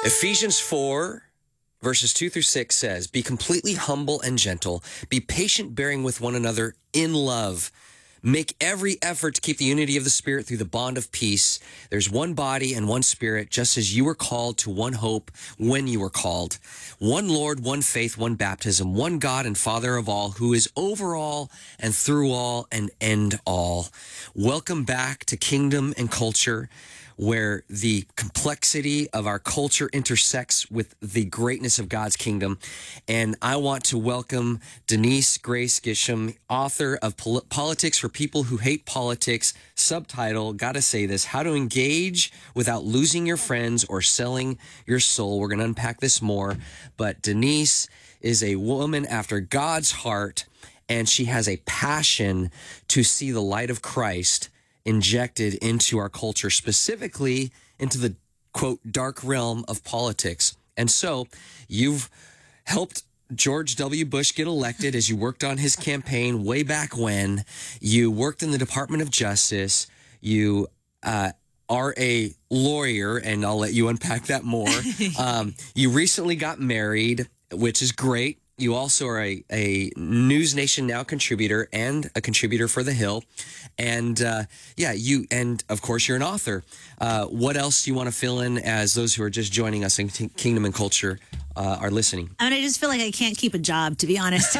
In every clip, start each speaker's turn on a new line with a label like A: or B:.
A: Ephesians 4, verses 2 through 6 says, "Be completely humble and gentle. Be patient, bearing with one another in love. Make every effort to keep the unity of the Spirit through the bond of peace. There's one body and one Spirit, just as you were called to one hope when you were called. One Lord, one faith, one baptism, one God and Father of all, who is over all and through all and end all." Welcome back to Kingdom and Culture, where the complexity of our culture intersects with the greatness of God's kingdom. And I want to welcome Denise Grace Gisham, author of Politics for People Who Hate Politics, subtitle, gotta say this, How to Engage Without Losing Your Friends or Selling Your Soul. We're going to unpack this more. But Denise is a woman after God's heart, and she has a passion to see the light of Christ injected into our culture, specifically into the, quote, dark realm of politics. And so you've helped George W. Bush get elected as you worked on his campaign way back when. You worked in the Department of Justice. You are a lawyer, and I'll let you unpack that more. You recently got married, which is great. You also are a News Nation Now contributor and a contributor for The Hill. And and of course you're an author. What else do you want to fill in as those who are just joining us in Kingdom and Culture are listening?
B: I mean, I just feel like I can't keep a job, to be honest.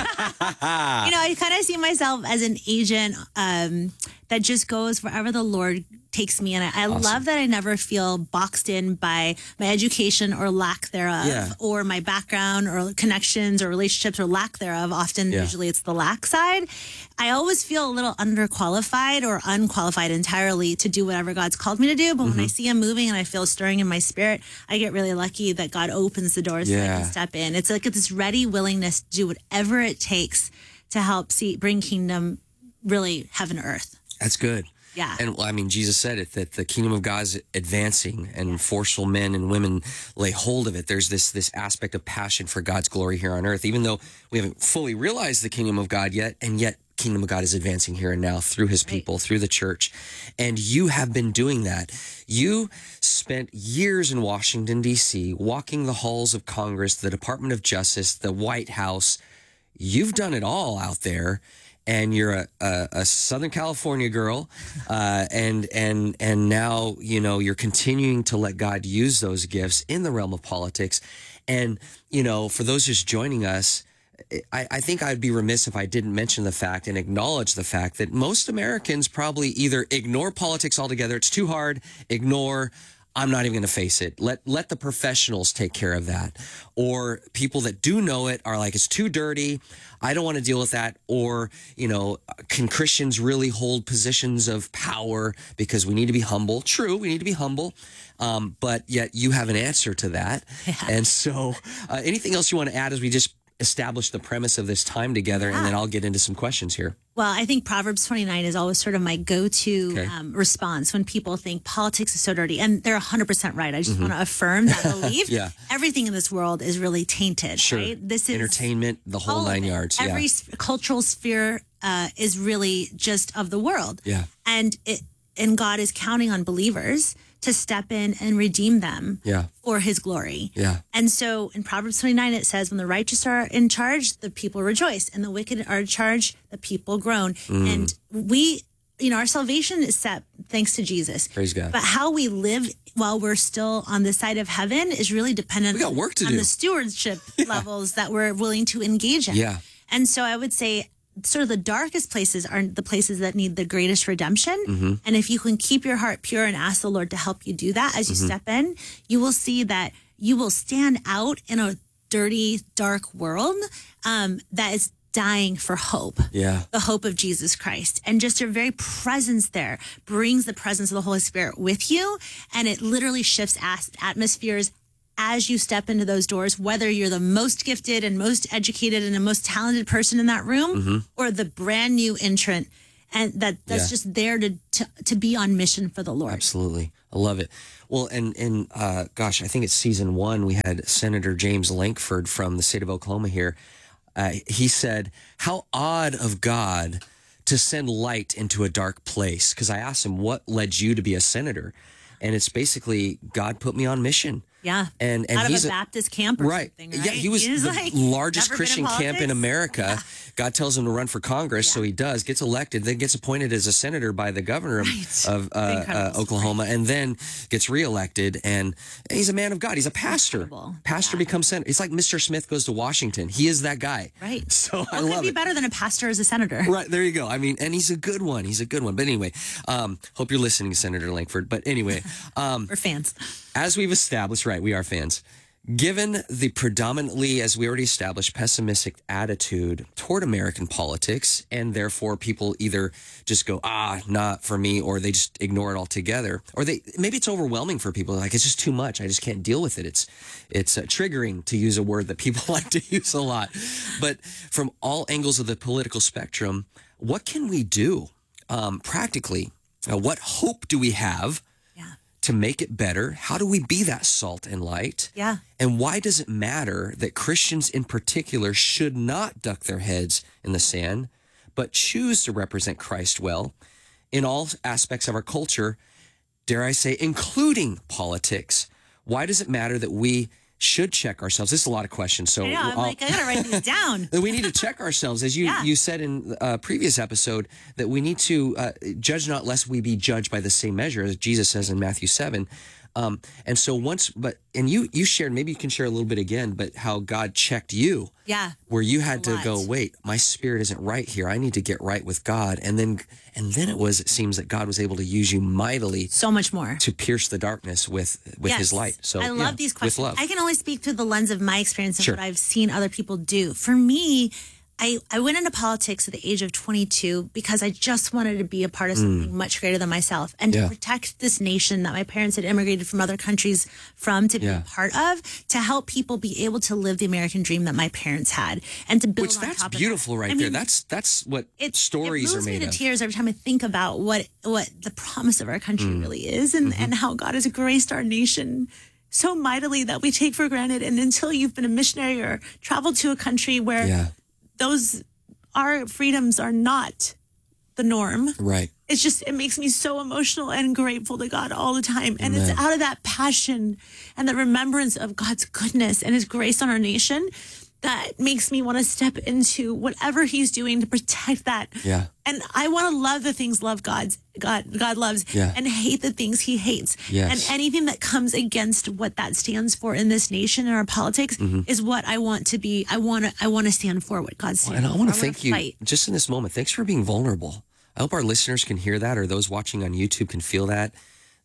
B: I kind of see myself as an agent that just goes wherever the Lord takes me. And I awesome. Love that I never feel boxed in by my education or lack thereof, or my background or connections or relationships or lack thereof. Often, usually it's the lack side. I always feel a little underqualified or unqualified entirely to do whatever God's called me to do. But when I see him moving and I feel stirring in my spirit, I get really lucky that God opens the doors so I can step in. It's like this ready willingness to do whatever it takes to help bring kingdom, really heaven to earth.
A: That's good.
B: Yeah.
A: And I mean, Jesus said it, that the kingdom of God is advancing and forceful men and women lay hold of it. There's this aspect of passion for God's glory here on earth, even though we haven't fully realized the kingdom of God yet. And yet kingdom of God is advancing here and now through his people, through the church. And you have been doing that. You spent years in Washington, D.C., walking the halls of Congress, the Department of Justice, the White House. You've done it all out there. And you're a Southern California girl, and now you're continuing to let God use those gifts in the realm of politics. And for those just joining us, I think I'd be remiss if I didn't mention the fact and acknowledge the fact that most Americans probably either ignore politics altogether. It's too hard. Ignore. I'm not even going to face it. Let the professionals take care of that. Or people that do know it are like, it's too dirty. I don't want to deal with that. Or, can Christians really hold positions of power because we need to be humble? True, we need to be humble. But yet you have an answer to that. Yeah. And so anything else you want to add as we just establish the premise of this time together, and then I'll get into some questions here.
B: Well, I think Proverbs 29 is always sort of my go-to response when people think politics is so dirty. And they're 100% right. I just want to affirm that belief. Everything in this world is really tainted, right? This is
A: entertainment, the whole 9 yards.
B: Every cultural sphere is really just of the world. Yeah. And God is counting on believers to step in and redeem them for his glory. Yeah. And so in Proverbs 29, it says, when the righteous are in charge, the people rejoice, and the wicked are in charge, the people groan. And we, our salvation is set thanks to Jesus.
A: Praise God.
B: But how we live while we're still on the side of heaven is really dependent
A: on
B: the stewardship levels that we're willing to engage in. Yeah. And so I would say, sort of the darkest places are the places that need the greatest redemption. And if you can keep your heart pure and ask the Lord to help you do that as you step in, you will see that you will stand out in a dirty, dark world that is dying for hope. Yeah. The hope of Jesus Christ. And just your very presence there brings the presence of the Holy Spirit with you. And it literally shifts atmospheres as you step into those doors, whether you're the most gifted and most educated and the most talented person in that room, or the brand new entrant, and that's just there to be on mission for the Lord.
A: Absolutely. I love it. Well, and gosh, I think it's season 1, we had Senator James Lankford from the state of Oklahoma here. He said, how odd of God to send light into a dark place. Because I asked him, what led you to be a senator? And it's basically, God put me on mission.
B: Yeah.
A: And
B: out of
A: he's
B: a Baptist camp or something, right?
A: Yeah, he was the largest Christian camp in America. Yeah. God tells him to run for Congress, so he does, gets elected, then gets appointed as a senator by the governor of Oklahoma, and then gets reelected. And he's a man of God. He's a pastor. Pastor becomes senator. It's like Mr. Smith goes to Washington. He is that guy.
B: Right.
A: So I
B: love it.
A: Could
B: be better than a pastor as a senator.
A: Right. There you go. I mean, and he's a good one. He's a good one. But anyway, hope you're listening, Senator Lankford. But anyway.
B: We're fans.
A: As we've established, right, we are fans. Given the predominantly, as we already established, pessimistic attitude toward American politics, and therefore people either just go, not for me, or they just ignore it altogether, or maybe it's overwhelming for people. Like, it's just too much. I just can't deal with it. It's triggering, to use a word that people like to use a lot. But from all angles of the political spectrum, what can we do practically? What hope do we have to make it better? How do we be that salt and light?
B: Yeah.
A: And why does it matter that Christians in particular should not duck their heads in the sand, but choose to represent Christ well in all aspects of our culture, dare I say, including politics? Why does it matter that we should check ourselves? This is a lot of questions. So
B: I'm I gotta write these down.
A: We need to check ourselves, as you said in a previous episode, that we need to judge not lest we be judged by the same measure, as Jesus says in Matthew 7. And so you shared, maybe you can share a little bit again, but how God checked you.
B: Yeah.
A: Where you had to go, wait, my spirit isn't right here. I need to get right with God. And then it seems that God was able to use you mightily.
B: So much more.
A: To pierce the darkness with his light. So
B: I love these questions.
A: With love.
B: I can only speak through the lens of my experience and what I've seen other people do. For me, I went into politics at the age of 22 because I just wanted to be a part of something much greater than myself, and to protect this nation that my parents had immigrated from other countries to be a part of, to help people be able to live the American dream that my parents had, and to build on top of that.
A: That's beautiful right there. That's what stories are made of. It moves me
B: to tears every time I think about what the promise of our country really is, and how God has graced our nation so mightily that we take for granted. And until you've been a missionary or traveled to a country where our freedoms are not the norm.
A: Right.
B: It makes me so emotional and grateful to God all the time. And it's out of that passion and the remembrance of God's goodness and his grace on our nation that makes me want to step into whatever he's doing to protect that.
A: Yeah.
B: And I want to love the things God loves and hate the things he hates.
A: Yes.
B: And anything that comes against what that stands for in this nation and our politics is what I want to be. I want to stand for what God stands for.
A: And I want to thank you just in this moment. Thanks for being vulnerable. I hope our listeners can hear that, or those watching on YouTube can feel that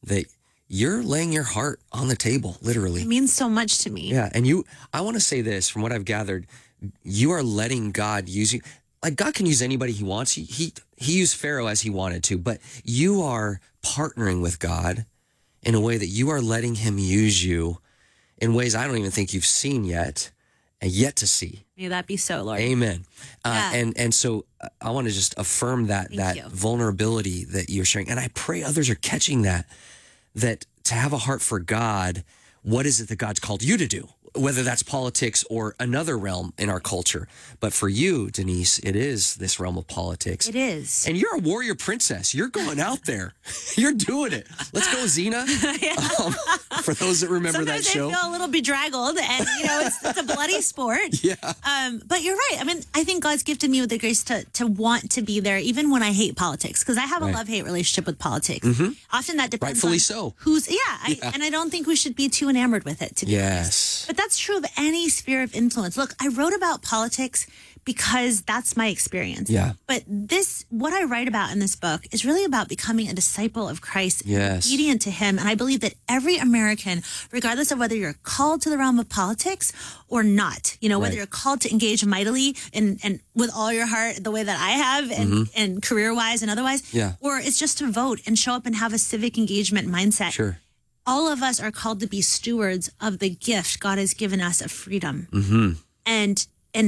A: you're laying your heart on the table, literally.
B: It means so much to me.
A: Yeah. And I want to say this, from what I've gathered, you are letting God use you. Like, God can use anybody he wants. He used Pharaoh as he wanted to, but you are partnering with God in a way that you are letting him use you in ways I don't even think you've seen yet and yet to see.
B: May that be so, Lord.
A: Amen. And so I want to just affirm that vulnerability that you're sharing. And I pray others are catching that to have a heart for God, what is it that God's called you to do? Whether that's politics or another realm in our culture. But for you, Denise, it is this realm of politics.
B: It is.
A: And you're a warrior princess. You're going out there. You're doing it. Let's go, Xena. For those that remember that show.
B: I feel a little bedraggled, and it's a bloody sport.
A: Yeah.
B: But you're right. I mean, I think God's gifted me with the grace to want to be there, even when I hate politics, because I have a love-hate relationship with politics. Often that depends
A: rightfully
B: on
A: so.
B: And I don't think we should be too enamored with it, to be honest. But that's true of any sphere of influence. Look, I wrote about politics because that's my experience.
A: Yeah.
B: But what I write about in this book is really about becoming a disciple of Christ, obedient to him. And I believe that every American, regardless of whether you're called to the realm of politics or not, whether you're called to engage mightily and with all your heart, the way that I have, and career-wise and otherwise, or it's just to vote and show up and have a civic engagement mindset.
A: Sure.
B: All of us are called to be stewards of the gift God has given us of freedom. And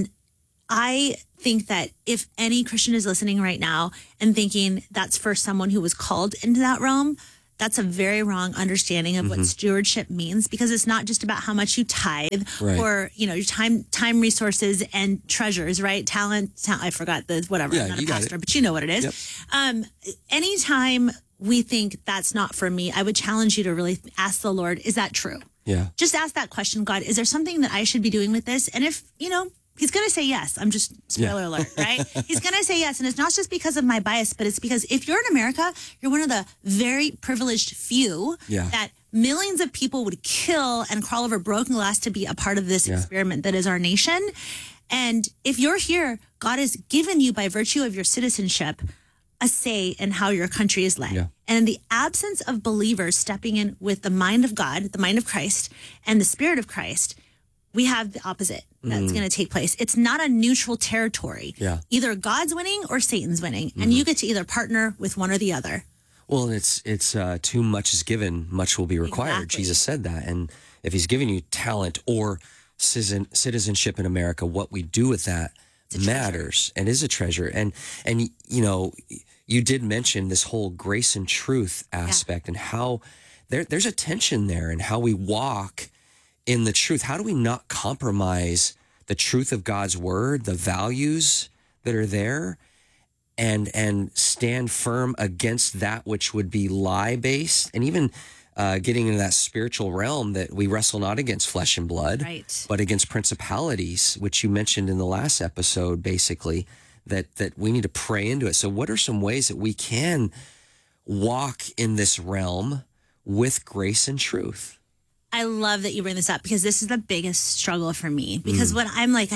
B: I think that if any Christian is listening right now and thinking that's for someone who was called into that realm, that's a very wrong understanding of what stewardship means, because it's not just about how much you tithe or, your time, resources, and treasures, right? Talent, I forgot whatever. I'm not a pastor, but you know what it is. Yep. Anytime we think that's not for me, I would challenge you to really ask the Lord, is that true? just ask that question, God, is there something that I should be doing with this? And if, he's going to say yes. I'm just spoiler alert, right? He's going to say yes. And it's not just because of my bias, but it's because if you're in America, you're one of the very privileged few that millions of people would kill and crawl over broken glass to be a part of this experiment that is our nation. And if you're here, God has given you, by virtue of your citizenship, a say in how your country is led. And in the absence of believers stepping in with the mind of God, the mind of Christ, and the Spirit of Christ, we have the opposite that's going to take place. It's not a neutral territory. Either God's winning or Satan's winning. And you get to either partner with one or the other.
A: Well, it's too much is given, much will be required. Exactly. Jesus said that. And if he's giving you talent or citizenship in America, what we do with that matters and is a treasure. And you did mention this whole grace and truth aspect and how there's a tension there and how we walk in the truth. How do we not compromise the truth of God's word, the values that are there, and stand firm against that which would be lie-based, and even getting into that spiritual realm that we wrestle not against flesh and blood, but against principalities, which you mentioned in the last episode, basically, that we need to pray into it. So what are some ways that we can walk in this realm with grace and truth?
B: I love that you bring this up, because this is the biggest struggle for me. Because when I'm like,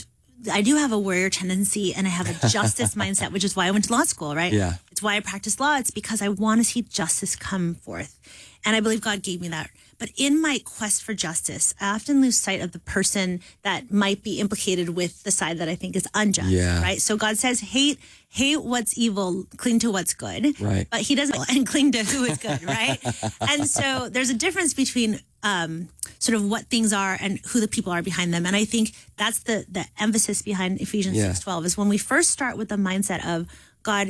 B: I do have a warrior tendency, and I have a justice mindset, which is why I went to law school, right? It's why I practice law. It's because I want to see justice come forth. And I believe God gave me that. But in my quest for justice, I often lose sight of the person that might be implicated with the side that I think is unjust, right? So God says, hate what's evil, cling to what's good.
A: Right.
B: But he doesn't, and cling to who is good, right? And so there's a difference between sort of what things are and who the people are behind them. And I think that's the emphasis behind Ephesians 6:12 is when we first start with the mindset of, God,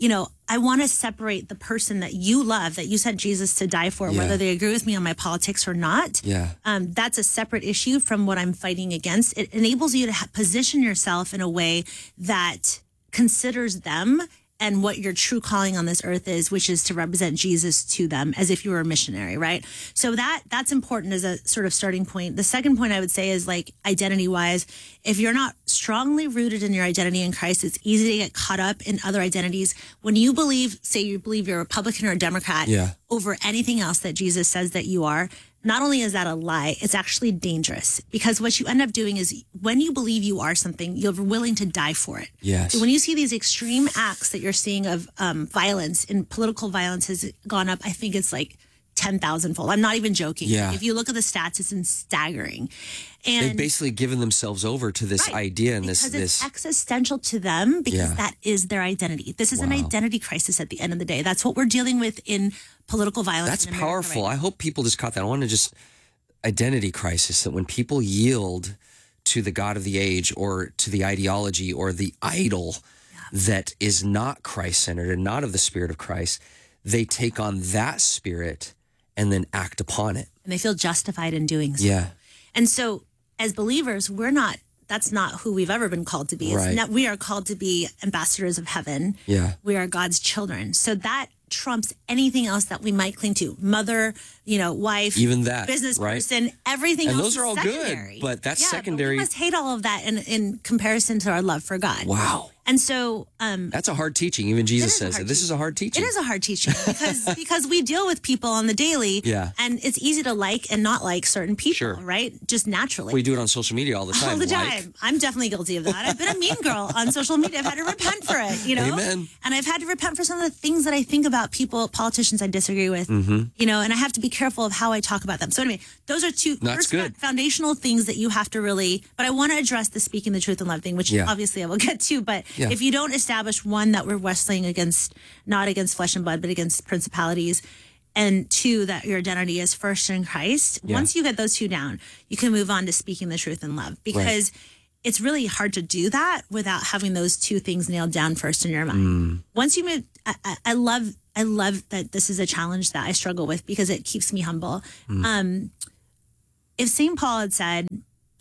B: I want to separate the person that you love, that you sent Jesus to die for, whether they agree with me on my politics or not. That's a separate issue from what I'm fighting against. It enables you to position yourself in a way that considers them and what your true calling on this earth is, which is to represent Jesus to them as if you were a missionary, right? So that's important as a sort of starting point. The second point I would say is, like, identity-wise, if you're not strongly rooted in your identity in Christ, it's easy to get caught up in other identities. When you say you believe you're a Republican or a Democrat over anything else that Jesus says that you are, not only is that a lie, it's actually dangerous, because what you end up doing is, when you believe you are something, you're willing to die for it. So when you see these extreme acts that you're seeing of violence, and political violence has gone up, I think it's like 10,000-fold. I'm not even joking. If you look at the stats, it's staggering. And
A: they've basically given themselves over to this idea and
B: because it's existential to them, because that is their identity. This is an identity crisis at the end of the day. That's what we're dealing with in political violence.
A: That's powerful. Right, I hope people just caught that. I want to just identity crisis, that when people yield to the God of the age, or to the ideology or the idol that is not Christ-centered and not of the Spirit of Christ, they take on that spirit and then act upon it.
B: And they feel justified in doing so. And so as believers, that's not who we've ever been called to be. We are called to be ambassadors of heaven. We are God's children. So that trumps anything else that we might cling to. Mother, wife,
A: even that,
B: business person, everything
A: and
B: else.
A: those are all secondary. Good, but that's secondary.
B: But we must hate all of that in comparison to our love for God.
A: Wow.
B: And so
A: that's a hard teaching. Even Jesus says that this is a hard teaching.
B: It is a hard teaching because we deal with people on the daily, and it's easy to like and not like certain people, right? Just naturally.
A: We do it on social media all the time.
B: All the time. I'm definitely guilty of that. I've been a mean girl on social media. I've had to repent for it,
A: Amen.
B: And I've had to repent for some of the things that I think about politicians I disagree with, and I have to be careful of how I talk about them. So anyway, those are two foundational things that you have to really, but I want to address the speaking the truth and love thing, which obviously I will get to, but if you don't establish, one, that we're wrestling against, not against flesh and blood, but against principalities, and two, that your identity is first in Christ, once you get those two down, you can move on to speaking the truth in love, because it's really hard to do that without having those two things nailed down first in your mind. Once you move, I love that this is a challenge that I struggle with, because it keeps me humble. If St. Paul had said,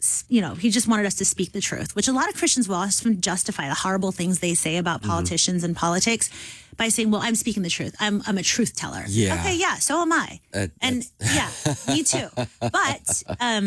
B: he just wanted us to speak the truth, which a lot of Christians will often justify the horrible things they say about politicians and politics by saying, well, I'm speaking the truth. I'm a truth teller.
A: Yeah.
B: Okay, yeah, so am I. And yeah, me too. But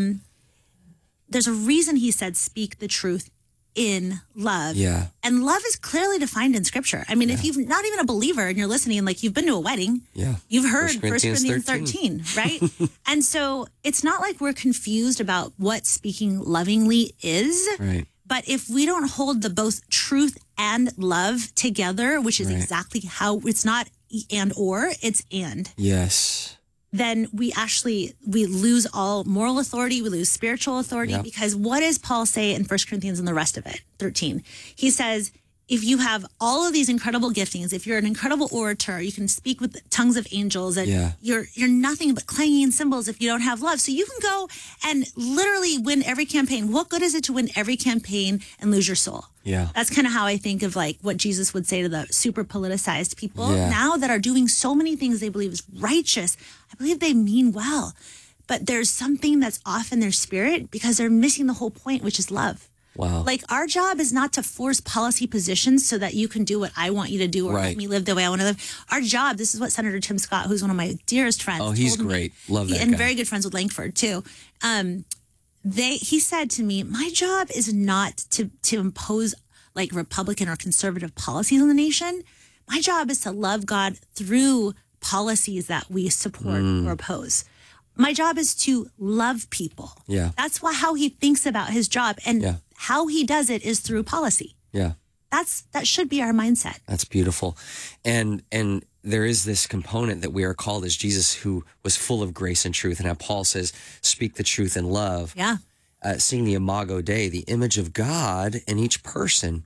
B: there's a reason he said speak the truth in love.
A: Yeah.
B: And love is clearly defined in Scripture. I mean, if you've not even a believer and you're listening, like you've been to a wedding, you've heard 1 Corinthians 13, right? And so it's not like we're confused about what speaking lovingly is.
A: Right.
B: But if we don't hold the both truth and love together, which is exactly how it's not and or, it's and.
A: Yes.
B: Then we lose all moral authority, we lose spiritual authority, because what does Paul say in 1 Corinthians and the rest of it, 13? He says, if you have all of these incredible giftings, if you're an incredible orator, you can speak with tongues of angels, and you're nothing but clanging cymbals if you don't have love. So you can go and literally win every campaign. What good is it to win every campaign and lose your soul?
A: Yeah.
B: That's kind of how I think of like what Jesus would say to the super politicized people now that are doing so many things they believe is righteous. I believe they mean well, but there's something that's off in their spirit because they're missing the whole point, which is love.
A: Wow.
B: Like our job is not to force policy positions so that you can do what I want you to do or let me live the way I want to live. Our job, this is what Senator Tim Scott, who's one of my dearest friends.
A: Oh, he's great. Love that
B: and
A: guy.
B: very good friends with Langford too. He said to me, my job is not to impose like Republican or conservative policies on the nation. My job is to love God through policies that we support or oppose. My job is to love people.
A: Yeah.
B: That's how he thinks about his job. And how he does it is through policy.
A: Yeah.
B: That should be our mindset.
A: That's beautiful. And there is this component that we are called as Jesus, who was full of grace and truth. And how Paul says, speak the truth in love.
B: Yeah.
A: Seeing the Imago Dei, the image of God in each person.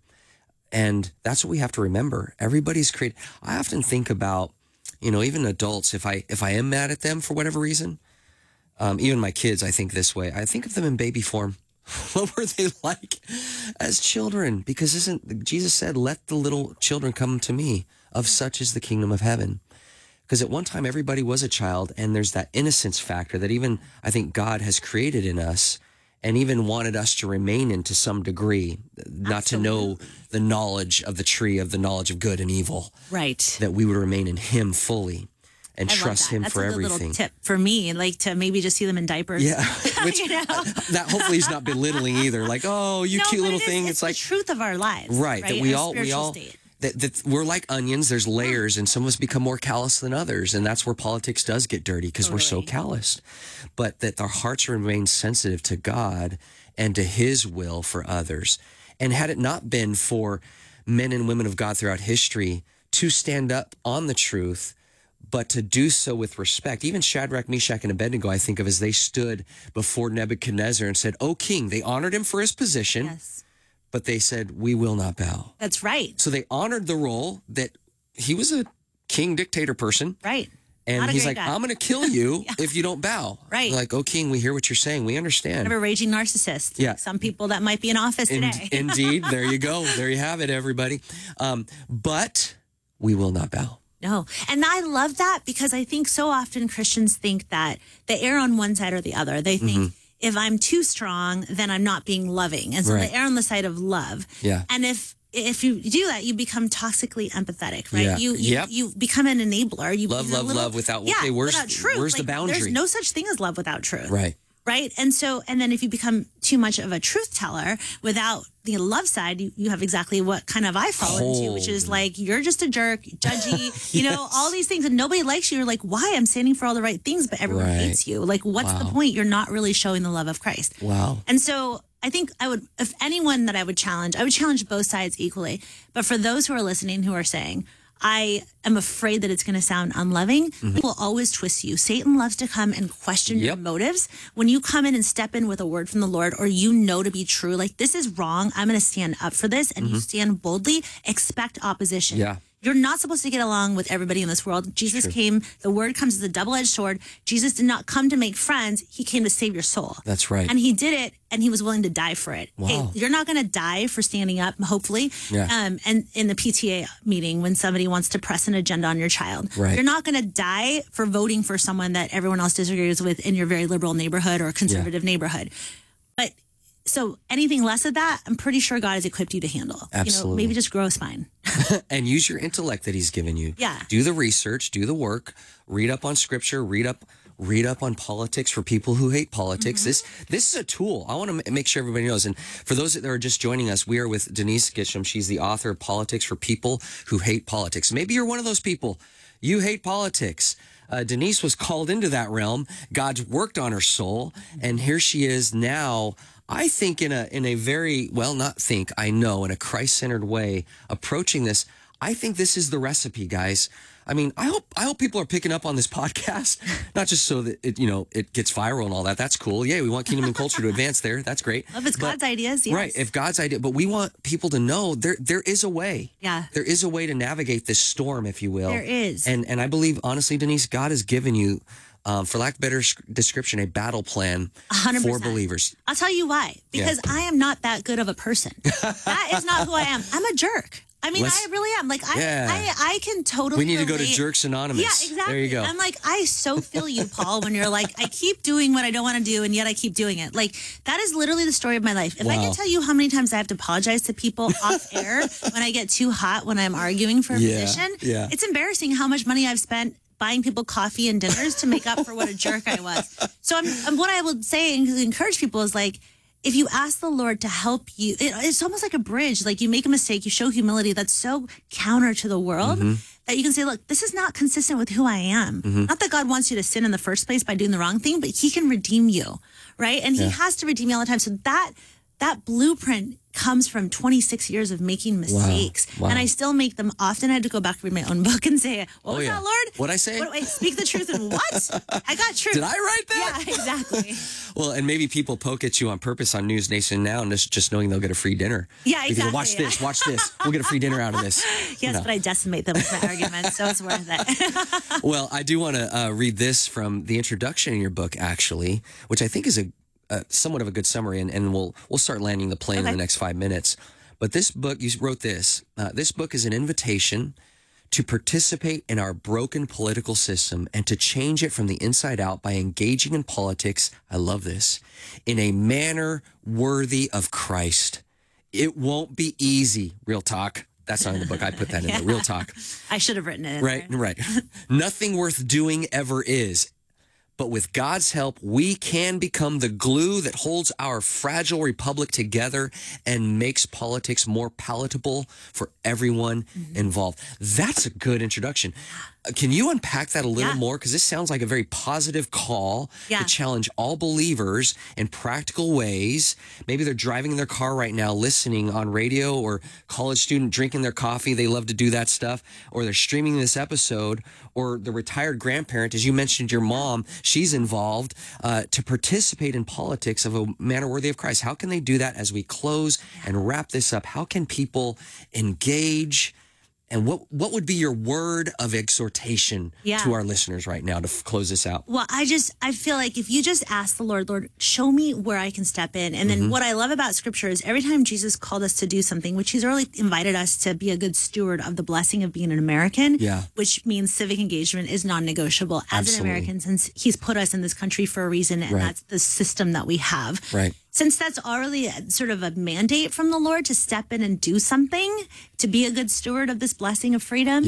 A: And that's what we have to remember. Everybody's created. I often think about, even adults, if I am mad at them for whatever reason, even my kids, I think this way. I think of them in baby form. What were they like as children? Because Jesus said, let the little children come to me, of such is the kingdom of heaven. Because at one time, everybody was a child, and there's that innocence factor that even I think God has created in us and even wanted us to remain in to some degree, not to know the knowledge of the tree of the knowledge of good and evil.
B: Right.
A: That we would remain in him fully. And
B: I
A: trust him for everything.
B: That's a little tip for me, like to maybe just see them in diapers.
A: Yeah, which that hopefully is not belittling either. Like, oh, you cute little thing.
B: It's like the truth of our lives,
A: right? That we all
B: state.
A: that we're like onions. There's layers, and some of us become more callous than others, and that's where politics does get dirty because we're so calloused. But that our hearts remain sensitive to God and to His will for others. And had it not been for men and women of God throughout history to stand up on the truth, but to do so with respect. Even Shadrach, Meshach, and Abednego, I think of as they stood before Nebuchadnezzar and said, "O king," they honored him for his position, but they said, "We will not bow."
B: That's right.
A: So they honored the role that he was a king dictator person.
B: Right.
A: And he's like, "I'm going to kill you if you don't bow."
B: Right.
A: They're like, "Oh, king, we hear what you're saying. We understand."
B: Kind of a raging narcissist.
A: Yeah.
B: Some people that might be in office today.
A: Indeed. There you go. There you have it, everybody. But we will not bow.
B: No. And I love that because I think so often Christians think that they err on one side or the other. They think if I'm too strong, then I'm not being loving. And so they err on the side of love.
A: Yeah.
B: And if you do that, you become toxically empathetic, right?
A: Yeah.
B: You become an enabler. You
A: love without without truth. Where's the boundary?
B: There's no such thing as love without truth.
A: Right.
B: And then if you become too much of a truth teller without the love side, you have exactly what kind of I fall into, which is like, you're just a jerk, judgy, all these things. And nobody likes you. You're like, why? I'm standing for all the right things, but everyone hates you. Like, what's the point? You're not really showing the love of Christ.
A: Wow.
B: And so I think if anyone that I would challenge both sides equally. But for those who are listening who are saying, I am afraid that it's going to sound unloving, people always twist you. Satan loves to come and question your motives. When you come in and step in with a word from the Lord, or to be true, like, this is wrong, I'm going to stand up for this, and you stand boldly, expect opposition.
A: Yeah.
B: You're not supposed to get along with everybody in this world. Jesus came, the word comes as a double-edged sword. Jesus did not come to make friends. He came to save your soul.
A: That's right.
B: And he did it, and he was willing to die for it.
A: Wow.
B: Hey, you're not going to die for standing up, hopefully.
A: Yeah.
B: And in the PTA meeting, when somebody wants to press an agenda on your child, you're not going to die for voting for someone that everyone else disagrees with in your very liberal neighborhood or conservative neighborhood. But So anything less of that, I'm pretty sure God has equipped you to handle.
A: Absolutely.
B: Maybe just grow a spine.
A: And use your intellect that he's given you.
B: Yeah.
A: Do the research, do the work, read up on scripture, read up on politics for people who hate politics. Mm-hmm. This is a tool. I want to make sure everybody knows. And for those that are just joining us, we are with Denise Gitcham. She's the author of Politics for People Who Hate Politics. Maybe you're one of those people. You hate politics. Denise was called into that realm. God's worked on her soul. And here she is now, I think in a very, well, not think, I know, in a Christ-centered way, approaching this. I think this is the recipe, guys. I mean, I hope people are picking up on this podcast, not just so that it gets viral and all that. That's cool. Yeah, we want Kingdom and Culture to advance there. That's great.
B: Well, if it's God's ideas, yes.
A: Right, if God's idea. But we want people to know there is a way.
B: Yeah.
A: There is a way to navigate this storm, if you will.
B: There is.
A: And I believe, honestly, Denise, God has given you, for lack of better description, a battle plan
B: 100%.
A: for believers.
B: I'll tell you why. Because I am not that good of a person. That is not who I am. I'm a jerk. I mean, I really am. Like, I can totally
A: We need to go
B: relate.
A: to Jerks Anonymous.
B: Yeah, exactly.
A: There you go.
B: I'm like, I so feel you, Paul, when you're like, I keep doing what I don't want to do, and yet I keep doing it. Like, that is literally the story of my life. If I can tell you how many times I have to apologize to people off air when I get too hot when I'm arguing for a position, it's embarrassing how much money I've spent buying people coffee and dinners to make up for what a jerk I was. So what I would say and encourage people is like, if you ask the Lord to help you, it's almost like a bridge. Like you make a mistake, you show humility that's so counter to the world that you can say, look, this is not consistent with who I am. Not that God wants you to sin in the first place by doing the wrong thing, but he can redeem you, right? And he has to redeem you all the time. So that blueprint comes from 26 years of making mistakes.
A: Wow.
B: And I still make them often. I had to go back and read my own book and say, what was that, Lord?
A: What'd I say?
B: Wait, speak the truth and what? I got truth.
A: Did I write that?
B: Yeah, exactly.
A: Well, and maybe people poke at you on purpose on News Nation now and just knowing they'll get a free dinner.
B: Yeah, exactly.
A: Because watch this. We'll get a free dinner out of this.
B: Yes, but I decimate them with my arguments, so it's worth it.
A: Well, I do want to read this from the introduction in your book, actually, which I think is a somewhat of a good summary, and we'll start landing the plane in the next 5 minutes. But this book, you wrote this. This book is an invitation to participate in our broken political system and to change it from the inside out by engaging in politics, I love this, in a manner worthy of Christ. It won't be easy, real talk. That's not in the book. I put that in there, real talk.
B: I should have written it in
A: Right,
B: there.
A: right. Nothing worth doing ever is. But with God's help, we can become the glue that holds our fragile republic together and makes politics more palatable for everyone involved. That's a good introduction. Can you unpack that a little more? Because this sounds like a very positive call to challenge all believers in practical ways. Maybe they're driving in their car right now, listening on radio, or college student drinking their coffee. They love to do that stuff. Or they're streaming this episode, or the retired grandparent, as you mentioned, your mom, she's involved to participate in politics of a manner worthy of Christ. How can they do that as we close and wrap this up? How can people engage? And what would be your word of exhortation to our listeners right now to close this out?
B: Well, I feel like if you just ask the Lord, show me where I can step in. And then what I love about scripture is every time Jesus called us to do something, which he's really invited us to be a good steward of the blessing of being an American, which means civic engagement is non-negotiable as an American, since he's put us in this country for a reason. And that's the system that we have.
A: Right.
B: Since that's already sort of a mandate from the Lord to step in and do something, to be a good steward of this blessing of freedom,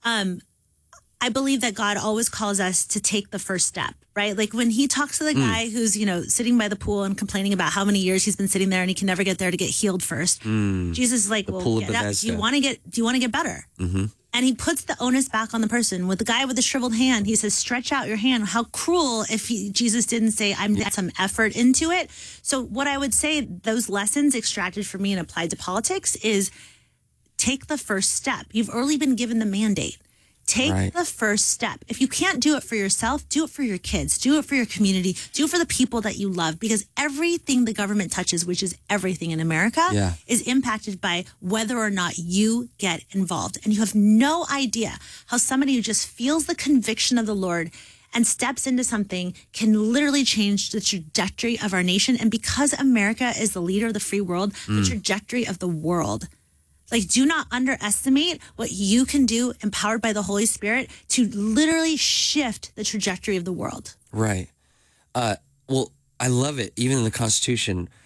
B: I believe that God always calls us to take the first step, right? Like when he talks to the guy who's, sitting by the pool and complaining about how many years he's been sitting there and he can never get there to get healed first. Jesus is like, well, get up. Do you want to get better? And he puts the onus back on the person. With the guy with the shriveled hand, he says, stretch out your hand. How cruel if Jesus didn't say, I'm putting some effort into it. So what I would say, those lessons extracted from me and applied to politics is take the first step. You've already been given the mandate. Take the first step. If you can't do it for yourself, do it for your kids, do it for your community, do it for the people that you love, because everything the government touches, which is everything in America, is impacted by whether or not you get involved. And you have no idea how somebody who just feels the conviction of the Lord and steps into something can literally change the trajectory of our nation. And because America is the leader of the free world, the trajectory of the world. Like, do not underestimate what you can do, empowered by the Holy Spirit, to literally shift the trajectory of the world.
A: Right. Well, I love it. Even in the Constitution,